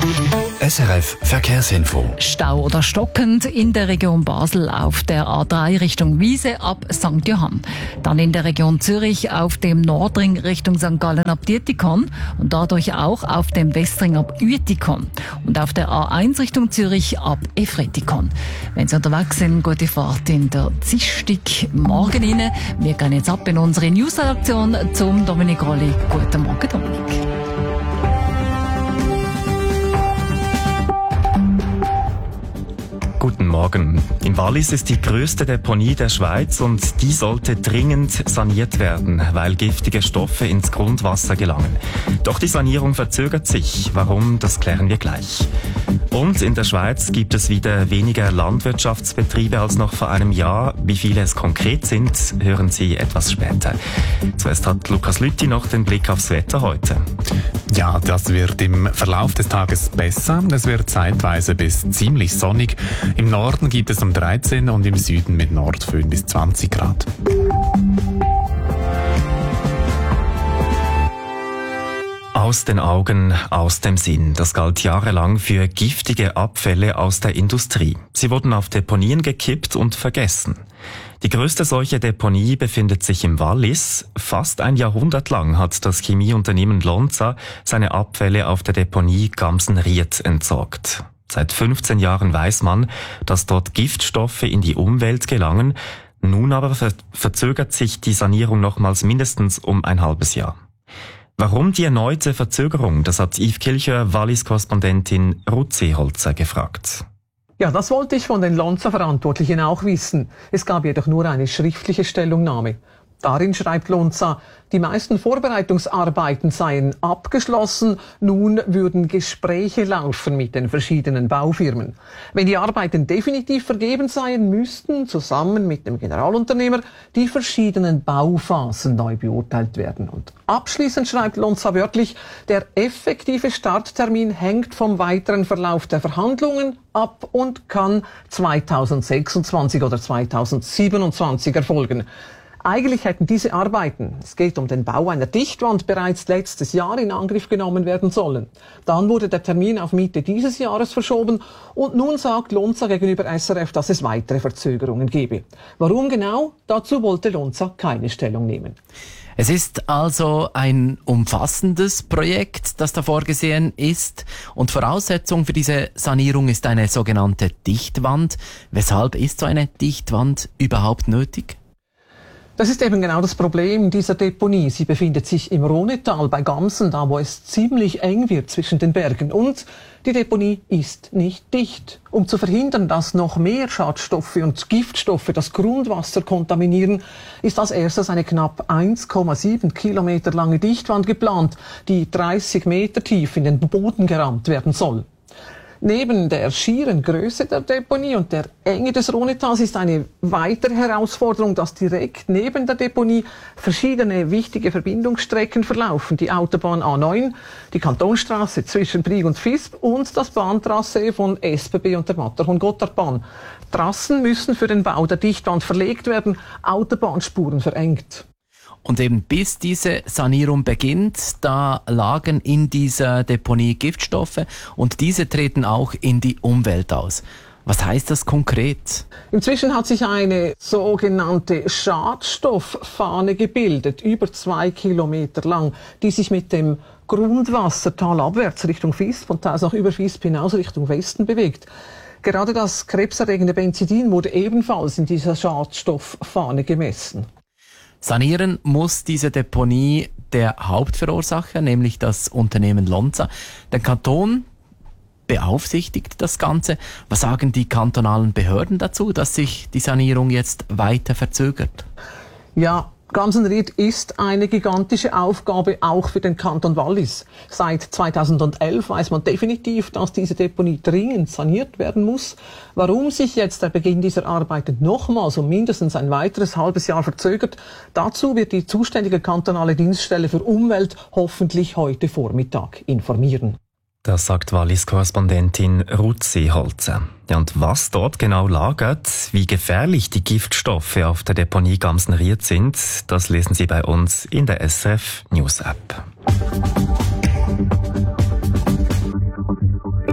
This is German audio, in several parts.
SRF Verkehrsinfo. Stau oder stockend in der Region Basel auf der A3 Richtung Wiese ab St. Johann. Dann in der Region Zürich auf dem Nordring Richtung St. Gallen ab Dietikon und dadurch auch auf dem Westring ab Uetikon. Und auf der A1 Richtung Zürich ab Efretikon. Wenn Sie unterwegs sind, gute Fahrt in der Dienstag morgen rein. Wir gehen jetzt ab in unsere News-Redaktion zum Dominik Rolli. Guten Morgen, Dominik. Guten Morgen. Im Wallis ist die grösste Deponie der Schweiz und die sollte dringend saniert werden, weil giftige Stoffe ins Grundwasser gelangen. Doch die Sanierung verzögert sich. Warum, das klären wir gleich. Und in der Schweiz gibt es wieder weniger Landwirtschaftsbetriebe als noch vor einem Jahr. Wie viele es konkret sind, hören Sie etwas später. Zuerst hat Lukas Lüthi noch den Blick aufs Wetter heute. Ja, das wird im Verlauf des Tages besser. Es wird zeitweise bis ziemlich sonnig. Im Norden gibt es um 13 und im Süden mit Nordföhn bis 20 Grad. Aus den Augen, aus dem Sinn. Das galt jahrelang für giftige Abfälle aus der Industrie. Sie wurden auf Deponien gekippt und vergessen. Die größte solche Deponie befindet sich im Wallis. Fast ein Jahrhundert lang hat das Chemieunternehmen Lonza seine Abfälle auf der Deponie Gamsenried entsorgt. Seit 15 Jahren weiß man, dass dort Giftstoffe in die Umwelt gelangen. Nun aber verzögert sich die Sanierung nochmals mindestens um ein halbes Jahr. Warum die erneute Verzögerung? Das hat Yves Kilcher, Wallis-Korrespondentin Ruth Seeholzer, gefragt. Ja, das wollte ich von den Lonza-Verantwortlichen auch wissen. Es gab jedoch nur eine schriftliche Stellungnahme. Darin schreibt Lonza, die meisten Vorbereitungsarbeiten seien abgeschlossen, nun würden Gespräche laufen mit den verschiedenen Baufirmen. Wenn die Arbeiten definitiv vergeben seien, müssten zusammen mit dem Generalunternehmer die verschiedenen Bauphasen neu beurteilt werden. Und abschließend schreibt Lonza wörtlich, der effektive Starttermin hängt vom weiteren Verlauf der Verhandlungen ab und kann 2026 oder 2027 erfolgen. Eigentlich hätten diese Arbeiten, es geht um den Bau einer Dichtwand, bereits letztes Jahr in Angriff genommen werden sollen. Dann wurde der Termin auf Mitte dieses Jahres verschoben und nun sagt Lonza gegenüber SRF, dass es weitere Verzögerungen gebe. Warum genau? Dazu wollte Lonza keine Stellung nehmen. Es ist also ein umfassendes Projekt, das da vorgesehen ist, und Voraussetzung für diese Sanierung ist eine sogenannte Dichtwand. Weshalb ist so eine Dichtwand überhaupt nötig? Das ist eben genau das Problem dieser Deponie. Sie befindet sich im Rhonetal bei Gamsen, da wo es ziemlich eng wird zwischen den Bergen. Und die Deponie ist nicht dicht. Um zu verhindern, dass noch mehr Schadstoffe und Giftstoffe das Grundwasser kontaminieren, ist als erstes eine knapp 1,7 Kilometer lange Dichtwand geplant, die 30 Meter tief in den Boden gerammt werden soll. Neben der schieren Größe der Deponie und der Enge des Rhonetals ist eine weitere Herausforderung, dass direkt neben der Deponie verschiedene wichtige Verbindungsstrecken verlaufen. Die Autobahn A9, die Kantonstraße zwischen Brieg und Visp und das Bahntracé von SBB und der Matterhorn-Gotthardbahn. Trassen müssen für den Bau der Dichtwand verlegt werden, Autobahnspuren verengt. Und eben bis diese Sanierung beginnt, da lagen in dieser Deponie Giftstoffe und diese treten auch in die Umwelt aus. Was heißt das konkret? Inzwischen hat sich eine sogenannte Schadstofffahne gebildet, über 2 Kilometer lang, die sich mit dem Grundwasser talabwärts Richtung Visp und teils auch über Visp hinaus Richtung Westen bewegt. Gerade das krebserregende Benzidin wurde ebenfalls in dieser Schadstofffahne gemessen. Sanieren muss diese Deponie der Hauptverursacher, nämlich das Unternehmen Lonza. Der Kanton beaufsichtigt das Ganze. Was sagen die kantonalen Behörden dazu, dass sich die Sanierung jetzt weiter verzögert? Ja, Gamsenried ist eine gigantische Aufgabe auch für den Kanton Wallis. Seit 2011 weiß man definitiv, dass diese Deponie dringend saniert werden muss. Warum sich jetzt der Beginn dieser Arbeiten nochmals um mindestens ein weiteres halbes Jahr verzögert, dazu wird die zuständige kantonale Dienststelle für Umwelt hoffentlich heute Vormittag informieren. Das sagt Wallis-Korrespondentin Ruth Seeholzer. Ja, und was dort genau lagert, wie gefährlich die Giftstoffe auf der Deponie Gamsenried sind, das lesen Sie bei uns in der SRF News App.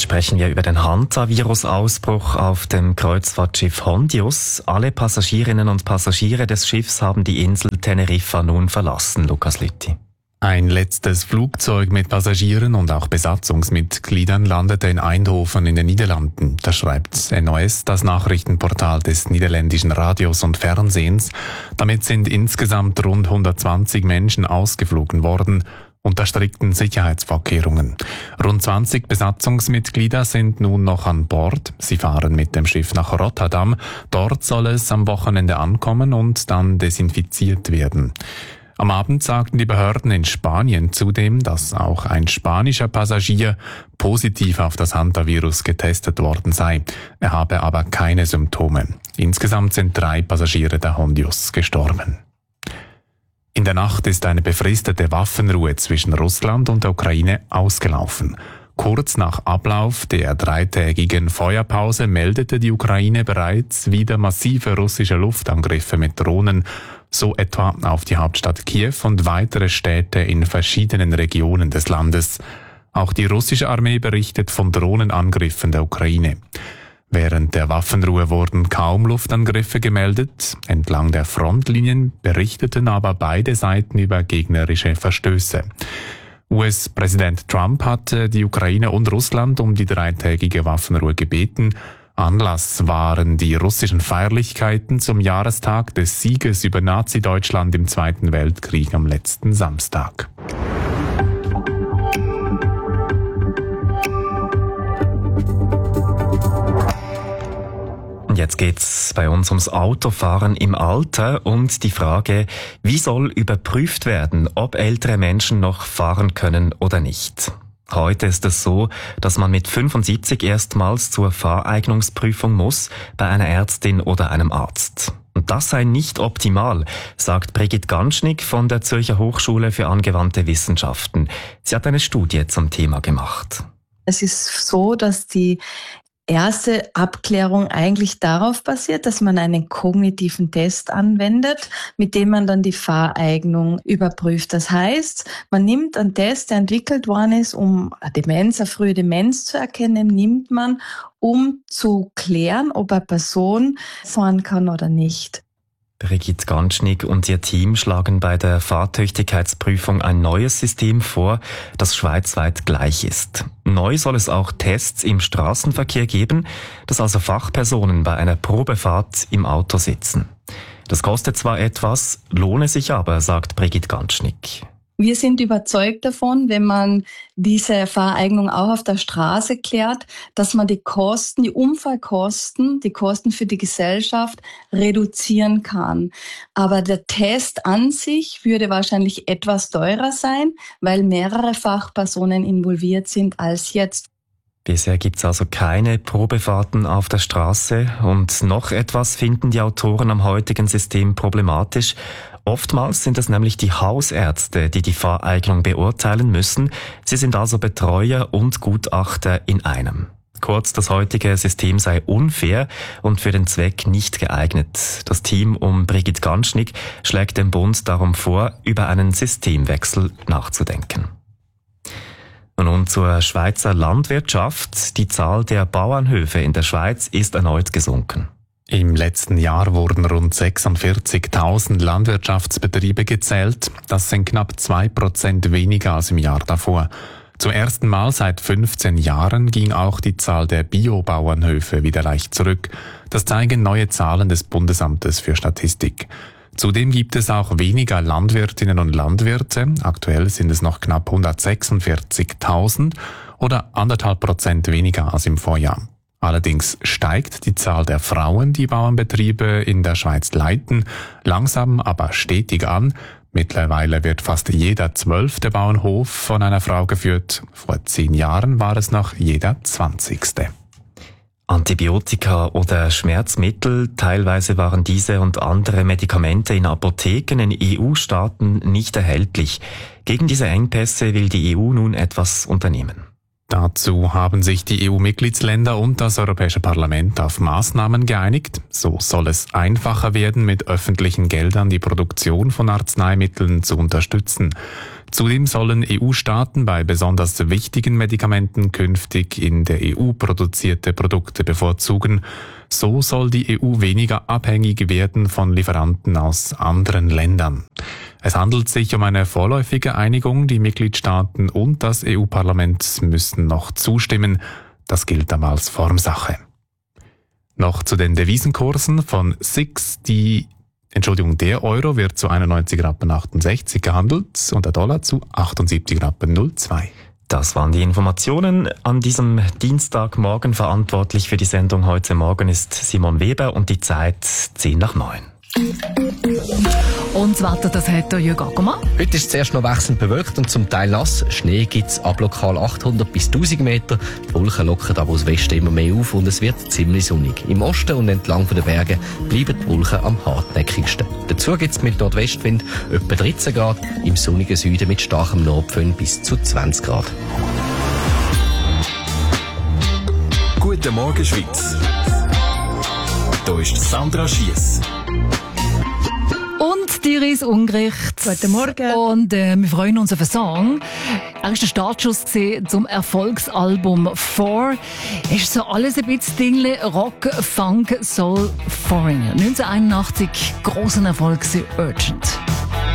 Jetzt sprechen wir über den Hantavirus-Ausbruch auf dem Kreuzfahrtschiff Hondius. Alle Passagierinnen und Passagiere des Schiffs haben die Insel Teneriffa nun verlassen, Lukas Lüthi. Ein letztes Flugzeug mit Passagieren und auch Besatzungsmitgliedern landete in Eindhoven in den Niederlanden. Das schreibt NOS, das Nachrichtenportal des niederländischen Radios und Fernsehens. Damit sind insgesamt rund 120 Menschen ausgeflogen worden, unter strikten Sicherheitsvorkehrungen. Rund 20 Besatzungsmitglieder sind nun noch an Bord. Sie fahren mit dem Schiff nach Rotterdam. Dort soll es am Wochenende ankommen und dann desinfiziert werden. Am Abend sagten die Behörden in Spanien zudem, dass auch ein spanischer Passagier positiv auf das Hantavirus getestet worden sei. Er habe aber keine Symptome. Insgesamt sind 3 Passagiere der Hondius gestorben. In der Nacht ist eine befristete Waffenruhe zwischen Russland und der Ukraine ausgelaufen. Kurz nach Ablauf der 3-tägigen Feuerpause meldete die Ukraine bereits wieder massive russische Luftangriffe mit Drohnen, so etwa auf die Hauptstadt Kiew und weitere Städte in verschiedenen Regionen des Landes. Auch die russische Armee berichtet von Drohnenangriffen der Ukraine. Während der Waffenruhe wurden kaum Luftangriffe gemeldet. Entlang der Frontlinien berichteten aber beide Seiten über gegnerische Verstöße. US-Präsident Trump hatte die Ukraine und Russland um die 3-tägige Waffenruhe gebeten. Anlass waren die russischen Feierlichkeiten zum Jahrestag des Sieges über Nazi-Deutschland im Zweiten Weltkrieg am letzten Samstag. Jetzt geht's bei uns ums Autofahren im Alter und die Frage, wie soll überprüft werden, ob ältere Menschen noch fahren können oder nicht. Heute ist es so, dass man mit 75 erstmals zur Fahreignungsprüfung muss, bei einer Ärztin oder einem Arzt. Und das sei nicht optimal, sagt Brigitte Ganschnig von der Zürcher Hochschule für angewandte Wissenschaften. Sie hat eine Studie zum Thema gemacht. Es ist so, dass die erste Abklärung eigentlich darauf basiert, dass man einen kognitiven Test anwendet, mit dem man dann die Fahreignung überprüft. Das heißt, man nimmt einen Test, der entwickelt worden ist, um eine frühe Demenz zu erkennen, nimmt man, um zu klären, ob eine Person fahren kann oder nicht. Brigitte Ganschnig und ihr Team schlagen bei der Fahrtüchtigkeitsprüfung ein neues System vor, das schweizweit gleich ist. Neu soll es auch Tests im Straßenverkehr geben, dass also Fachpersonen bei einer Probefahrt im Auto sitzen. Das kostet zwar etwas, lohne sich aber, sagt Brigitte Ganschnig. Wir sind überzeugt davon, wenn man diese Fahreignung auch auf der Straße klärt, dass man die Kosten, die Unfallkosten, die Kosten für die Gesellschaft reduzieren kann. Aber der Test an sich würde wahrscheinlich etwas teurer sein, weil mehrere Fachpersonen involviert sind als jetzt. Bisher gibt's also keine Probefahrten auf der Straße und noch etwas finden die Autoren am heutigen System problematisch. Oftmals sind es nämlich die Hausärzte, die die Fahreignung beurteilen müssen. Sie sind also Betreuer und Gutachter in einem. Kurz, das heutige System sei unfair und für den Zweck nicht geeignet. Das Team um Brigitte Ganschnig schlägt dem Bund darum vor, über einen Systemwechsel nachzudenken. Und nun zur Schweizer Landwirtschaft. Die Zahl der Bauernhöfe in der Schweiz ist erneut gesunken. Im letzten Jahr wurden rund 46.000 Landwirtschaftsbetriebe gezählt. Das sind knapp 2% weniger als im Jahr davor. Zum ersten Mal seit 15 Jahren ging auch die Zahl der Biobauernhöfe wieder leicht zurück. Das zeigen neue Zahlen des Bundesamtes für Statistik. Zudem gibt es auch weniger Landwirtinnen und Landwirte. Aktuell sind es noch knapp 146.000 oder 1,5% weniger als im Vorjahr. Allerdings steigt die Zahl der Frauen, die Bauernbetriebe in der Schweiz leiten, langsam aber stetig an. Mittlerweile wird fast jeder 12. Bauernhof von einer Frau geführt. Vor 10 Jahren war es noch jeder 20. Antibiotika oder Schmerzmittel, teilweise waren diese und andere Medikamente in Apotheken in EU-Staaten nicht erhältlich. Gegen diese Engpässe will die EU nun etwas unternehmen. Dazu haben sich die EU-Mitgliedsländer und das Europäische Parlament auf Maßnahmen geeinigt. So soll es einfacher werden, mit öffentlichen Geldern die Produktion von Arzneimitteln zu unterstützen. Zudem sollen EU-Staaten bei besonders wichtigen Medikamenten künftig in der EU produzierte Produkte bevorzugen. So soll die EU weniger abhängig werden von Lieferanten aus anderen Ländern. Es handelt sich um eine vorläufige Einigung. Die Mitgliedstaaten und das EU-Parlament müssen noch zustimmen. Das gilt aber als Formsache. Noch zu den Devisenkursen von SIX. Der Euro wird zu 91,68 Rappen gehandelt und der Dollar zu 78,02 Rappen. Das waren die Informationen an diesem Dienstagmorgen. Verantwortlich für die Sendung heute Morgen ist Simon Weber und die Zeit 8:10. Und das Wetter, das hat der Jürgen Ackermann. Heute ist es zuerst noch wechselnd bewölkt und zum Teil nass. Schnee gibt es ab lokal 800 bis 1000 Meter. Die Wolken lockern aber aus Westen immer mehr auf und es wird ziemlich sonnig. Im Osten und entlang der Berge bleiben die Wolken am hartnäckigsten. Dazu gibt es mit Nordwestwind etwa 13 Grad, im sonnigen Süden mit starkem Nordföhn bis zu 20 Grad. Guten Morgen, Schweiz. Hier ist Sandra Schiess. Und die Iris Ungericht. Guten Morgen. Und wir freuen uns auf einen Song. Er war der Startschuss zum Erfolgsalbum 4. Es ist so alles ein bisschen Dingle, Rock, Funk, Soul, Foreigner. 1981, grossen Erfolg, Urgent.